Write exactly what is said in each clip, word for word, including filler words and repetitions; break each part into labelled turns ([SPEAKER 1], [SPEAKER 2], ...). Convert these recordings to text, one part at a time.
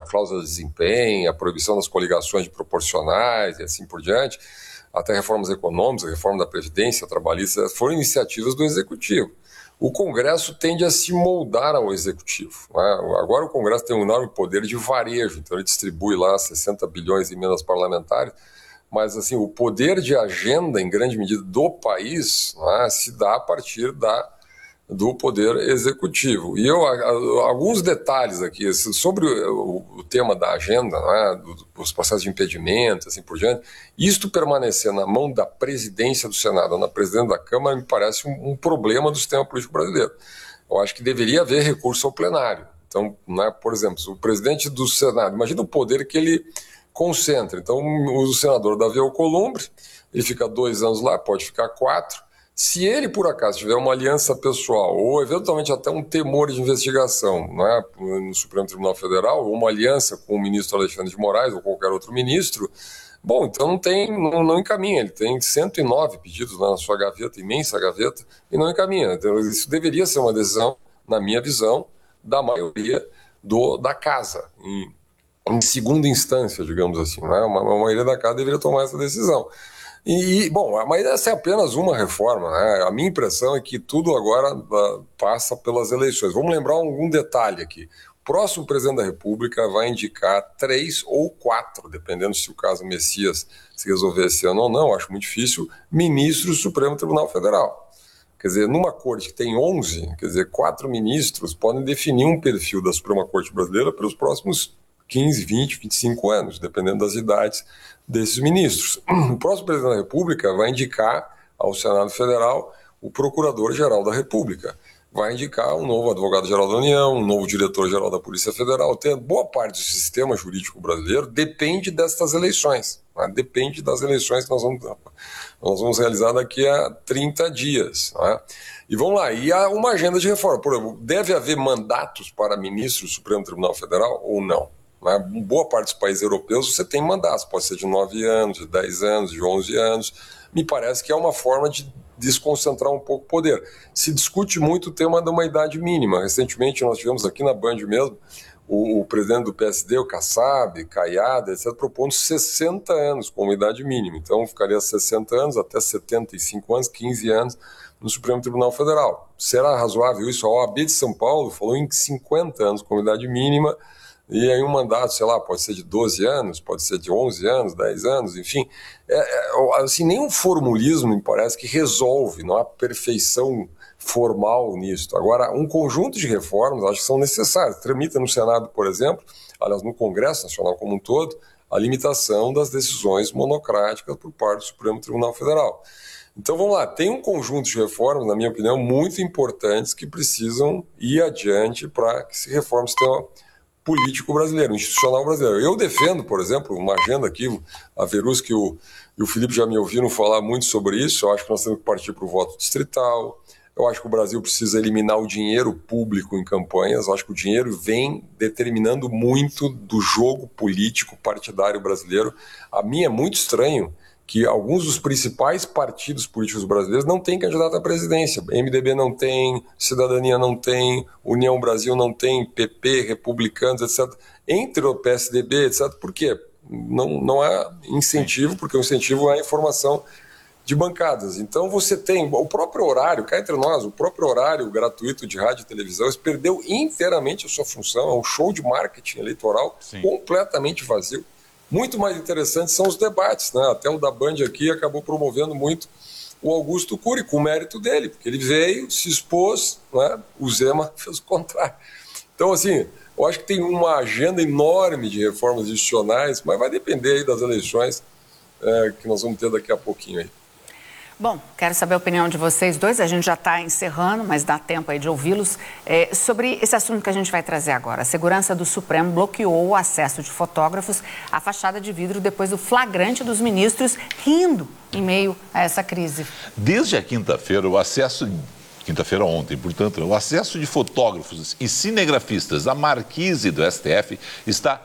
[SPEAKER 1] cláusula de desempenho, a proibição das coligações de proporcionais e assim por diante, até reformas econômicas, a reforma da Previdência trabalhista, foram iniciativas do Executivo. O Congresso tende a se moldar ao Executivo, né? Agora o Congresso tem um enorme poder de varejo, então ele distribui lá sessenta bilhões em emendas parlamentares, mas assim, o poder de agenda, em grande medida, do país, né, se dá a partir da, do poder executivo. E eu, alguns detalhes aqui sobre o, o tema da agenda, né, dos processos de impedimento, assim por diante, isto permanecer na mão da presidência do Senado ou na presidente da Câmara me parece um, um problema do sistema político brasileiro. Eu acho que deveria haver recurso ao plenário. Então, né, por exemplo, o presidente do Senado, imagina o poder que ele concentra. Então, o senador Davi Alcolumbre, ele fica dois anos lá, pode ficar quatro. Se ele, por acaso, tiver uma aliança pessoal ou, eventualmente, até um temor de investigação, né, no Supremo Tribunal Federal, ou uma aliança com o ministro Alexandre de Moraes ou qualquer outro ministro, bom, então não, tem, não, não encaminha. Ele tem cento e nove pedidos lá na sua gaveta, imensa gaveta, e não encaminha. Então, isso deveria ser uma decisão, na minha visão, da maioria do, da casa, em em segunda instância, digamos assim, né? uma, uma maioria da casa deveria tomar essa decisão. E, bom, mas essa é apenas uma reforma, né? A minha impressão é que tudo agora uh, passa pelas eleições. Vamos lembrar algum detalhe aqui. O próximo presidente da República vai indicar três ou quatro, dependendo se o caso Messias se resolver esse ano ou não, acho muito difícil, ministros do Supremo Tribunal Federal. Quer dizer, numa corte que tem onze, quer dizer, quatro ministros podem definir um perfil da Suprema Corte Brasileira pelos próximos quinze, vinte, vinte e cinco anos, dependendo das idades desses ministros. O próximo presidente da República vai indicar ao Senado Federal o Procurador-Geral da República. Vai indicar um novo advogado-geral da União, um novo diretor-geral da Polícia Federal. Tem boa parte do sistema jurídico brasileiro depende destas eleições. Né? Depende das eleições que nós vamos, nós vamos realizar daqui a trinta dias. Né? E vamos lá, e há uma agenda de reforma. Por exemplo, deve haver mandatos para ministros do Supremo Tribunal Federal ou não? Na boa parte dos países europeus você tem mandatos, pode ser de nove anos, de dez anos, de onze anos. Me parece que é uma forma de desconcentrar um pouco o poder. Se discute muito o tema de uma idade mínima. Recentemente nós tivemos aqui na Band mesmo o, o presidente do P S D, o Kassab, Caiada, etcétera, propondo sessenta anos como idade mínima. Então ficaria sessenta anos até setenta e cinco anos, quinze anos no Supremo Tribunal Federal. Será razoável isso? A O A B de São Paulo falou em cinquenta anos como idade mínima. E aí um mandato, sei lá, pode ser de doze anos, pode ser de onze anos, dez anos, enfim. É, é, assim, nenhum formulismo me parece que resolve, não há perfeição formal nisso. Agora, um conjunto de reformas acho que são necessárias. Tramita no Senado, por exemplo, aliás, no Congresso Nacional como um todo, a limitação das decisões monocráticas por parte do Supremo Tribunal Federal. Então, vamos lá, tem um conjunto de reformas, na minha opinião, muito importantes que precisam ir adiante para que se reforme o sistema político brasileiro, institucional brasileiro. Eu defendo, por exemplo, uma agenda aqui, a Verusca e o, e o Felipe já me ouviram falar muito sobre isso. Eu acho que nós temos que partir para o voto distrital. Eu acho que o Brasil precisa eliminar o dinheiro público em campanhas. Eu acho que o dinheiro vem determinando muito do jogo político partidário brasileiro. A mim é muito estranho que alguns dos principais partidos políticos brasileiros não têm candidato à presidência. M D B não tem, Cidadania não tem, União Brasil não tem, P P, Republicanos, etcétera. Entre o P S D B, etcétera. Por quê? Não, não há incentivo, porque o incentivo é a informação de bancadas. Então você tem o próprio horário, cá entre nós, o próprio horário gratuito de rádio e televisão, isso perdeu inteiramente a sua função, é um show de marketing eleitoral. Sim. Completamente vazio. Muito mais interessantes são os debates, né? Até o da Band aqui acabou promovendo muito o Augusto Cury, com o mérito dele, porque ele veio, se expôs, né? O Zema fez o contrário. Então, assim, eu acho que tem uma agenda enorme de reformas institucionais, mas vai depender aí das eleições é, que nós vamos ter daqui a pouquinho aí.
[SPEAKER 2] Bom, quero saber a opinião de vocês dois, a gente já está encerrando, mas dá tempo aí de ouvi-los, é, sobre esse assunto que a gente vai trazer agora. A segurança do Supremo bloqueou o acesso de fotógrafos à fachada de vidro depois do flagrante dos ministros rindo em meio a essa crise.
[SPEAKER 3] Desde a quinta-feira, o acesso... Quinta-feira ontem, portanto, o acesso de fotógrafos e cinegrafistas à marquise do S T F está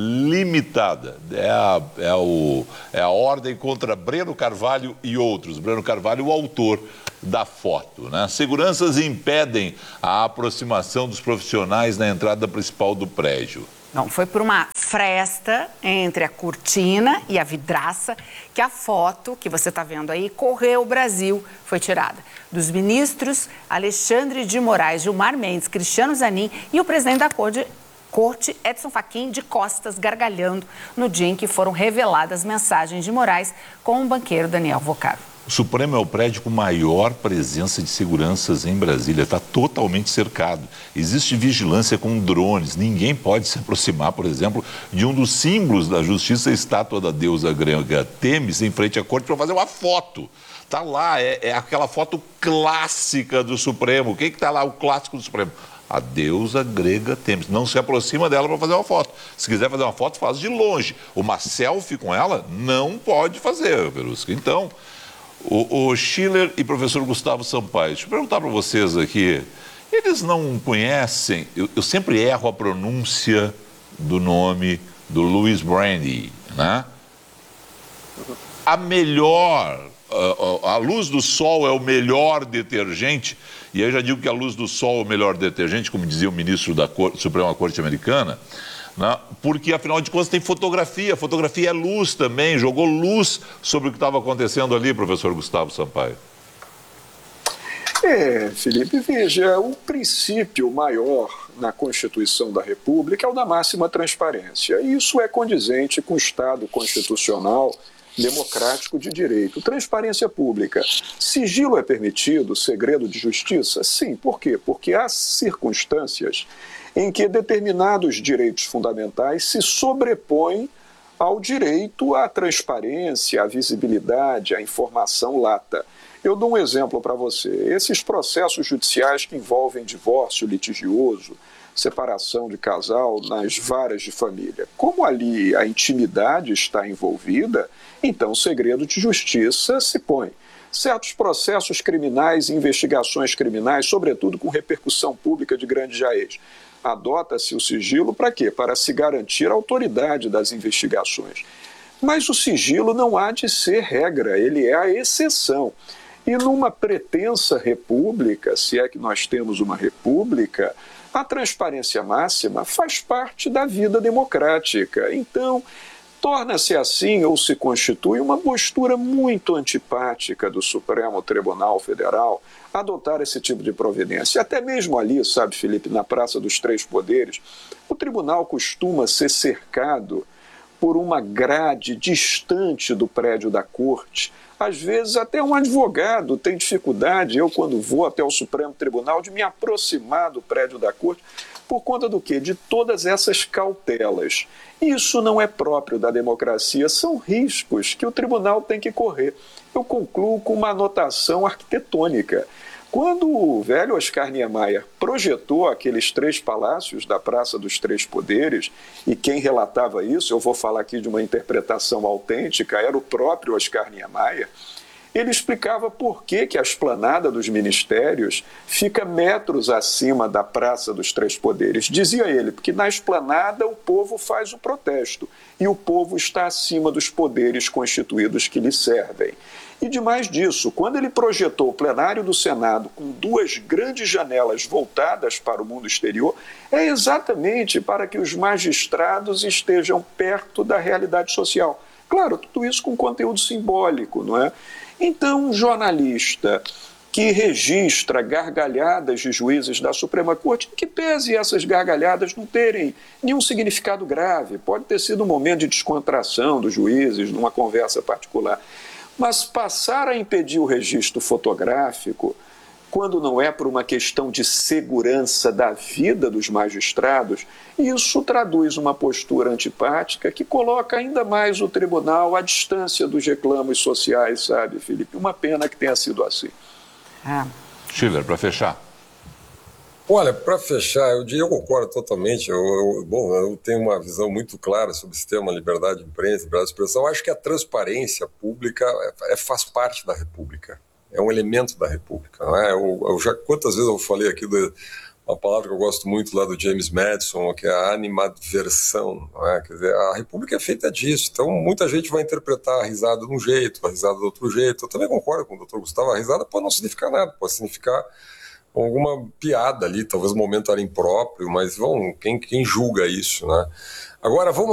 [SPEAKER 3] limitada. É a, é, o, é a ordem contra Breno Carvalho e outros. Breno Carvalho, o autor da foto, né? Seguranças impedem a aproximação dos profissionais na entrada principal do prédio.
[SPEAKER 2] Não, foi por uma fresta entre a cortina e a vidraça que a foto que você está vendo aí, Correu Brasil, foi tirada. Dos ministros Alexandre de Moraes, Gilmar Mendes, Cristiano Zanin e o presidente da Corte, Corte, Edson Fachin, de costas, gargalhando no dia em que foram reveladas mensagens de Moraes com o banqueiro Daniel Vocaro.
[SPEAKER 3] O Supremo é o prédio com maior presença de seguranças em Brasília, está totalmente cercado. Existe vigilância com drones, ninguém pode se aproximar, por exemplo, de um dos símbolos da justiça, a estátua da deusa grega Temis, em frente à corte, para fazer uma foto. Está lá, é, é aquela foto clássica do Supremo. O que está lá, o clássico do Supremo? A deusa grega Temis. Não se aproxima dela para fazer uma foto. Se quiser fazer uma foto, faz de longe. Uma selfie com ela, não pode fazer, Verusca. Então... O, o Schiller e professor Gustavo Sampaio, deixa eu perguntar para vocês aqui, eles não conhecem, eu, eu sempre erro a pronúncia do nome do Louis Brandeis, né? A melhor, a, a luz do sol é o melhor detergente, e aí eu já digo que a luz do sol é o melhor detergente, como dizia o ministro da Cor, Suprema Corte Americana, né? Porque, afinal de contas, tem fotografia. Fotografia é luz também. Jogou luz sobre o que estava acontecendo ali, professor Gustavo Sampaio.
[SPEAKER 4] É, Felipe, veja, o princípio maior na Constituição da República é o da máxima transparência. Isso é condizente com o Estado constitucional democrático de direito. Transparência pública. Sigilo é permitido? Segredo de justiça? Sim. Por quê? Porque há circunstâncias em que determinados direitos fundamentais se sobrepõem ao direito à transparência, à visibilidade, à informação lata. Eu dou um exemplo para você. Esses processos judiciais que envolvem divórcio litigioso, separação de casal nas varas de família. Como ali a intimidade está envolvida, então o segredo de justiça se põe. Certos processos criminais e investigações criminais, sobretudo com repercussão pública de grande jaez, adota-se o sigilo para quê? Para se garantir a autoridade das investigações. Mas o sigilo não há de ser regra, ele é a exceção. E numa pretensa república, se é que nós temos uma república, a transparência máxima faz parte da vida democrática. Então, torna-se assim, ou se constitui, uma postura muito antipática do Supremo Tribunal Federal adotar esse tipo de providência. Até mesmo ali, sabe, Felipe, na Praça dos Três Poderes, o tribunal costuma ser cercado por uma grade distante do prédio da corte. Às vezes até um advogado tem dificuldade, eu quando vou até o Supremo Tribunal, de me aproximar do prédio da corte, por conta do quê? De todas essas cautelas. Isso não é próprio da democracia, são riscos que o tribunal tem que correr. Eu concluo com uma anotação arquitetônica. Quando o velho Oscar Niemeyer projetou aqueles três palácios da Praça dos Três Poderes, e quem relatava isso, eu vou falar aqui de uma interpretação autêntica, era o próprio Oscar Niemeyer, ele explicava por que, que a esplanada dos ministérios fica metros acima da Praça dos Três Poderes. Dizia ele, porque na esplanada o povo faz o protesto e o povo está acima dos poderes constituídos que lhe servem. E demais disso, quando ele projetou o plenário do Senado com duas grandes janelas voltadas para o mundo exterior, é exatamente para que os magistrados estejam perto da realidade social. Claro, tudo isso com conteúdo simbólico, não é? Então, um jornalista que registra gargalhadas de juízes da Suprema Corte, que pese essas gargalhadas não terem nenhum significado grave, pode ter sido um momento de descontração dos juízes, numa conversa particular, mas passar a impedir o registro fotográfico, quando não é por uma questão de segurança da vida dos magistrados, isso traduz uma postura antipática que coloca ainda mais o tribunal à distância dos reclamos sociais, sabe, Felipe? Uma pena que tenha sido assim.
[SPEAKER 2] Ah.
[SPEAKER 3] Schiller, para fechar.
[SPEAKER 1] Olha, para fechar, eu, eu concordo totalmente. Eu, eu, bom, eu tenho uma visão muito clara sobre esse tema, liberdade de imprensa, liberdade de expressão. Eu acho que a transparência pública é, é, faz parte da República. É um elemento da República. Não é? eu, eu já, quantas vezes eu falei aqui de uma palavra que eu gosto muito lá do James Madison, que é a animadversão. Não é? Quer dizer, a República é feita disso. Então, muita gente vai interpretar a risada de um jeito, a risada do outro jeito. Eu também concordo com o doutor Gustavo. A risada pode não significar nada, pode significar alguma piada ali, talvez um momento era impróprio, mas vão, quem, quem julga isso, né? Agora, vamos